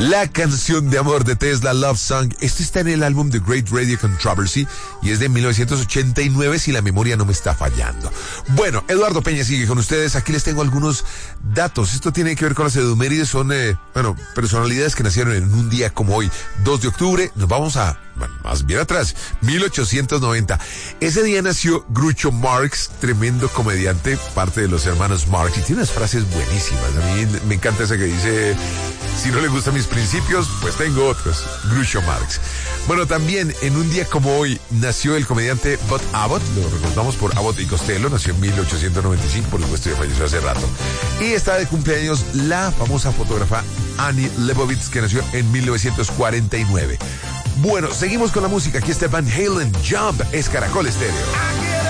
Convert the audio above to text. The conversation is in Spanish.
La canción de amor de Tesla, Love Song. Esto está en el álbum The Great Radio Controversy y es de 1989, si la memoria no me está fallando. Bueno, Eduardo Peña sigue con ustedes. Aquí les tengo algunos datos. Esto tiene que ver con las edumérides. Son, personalidades que nacieron en un día como hoy, 2 de octubre. Nos vamos más bien atrás, 1890. Ese día nació Groucho Marx, tremendo comediante, parte de los hermanos Marx, y tiene unas frases buenísimas. A mí me encanta esa que dice: si no le gustan mis principios, pues tengo otros. Groucho Marx. Bueno, también en un día como hoy nació el comediante Bud Abbott, lo recordamos por Abbott y Costello, nació en 1895, por supuesto ya falleció hace rato. Y está de cumpleaños la famosa fotógrafa Annie Leibovitz, que nació en 1949. Bueno, seguimos con la música. Aquí está Van Halen, Jump, es Caracol Estéreo.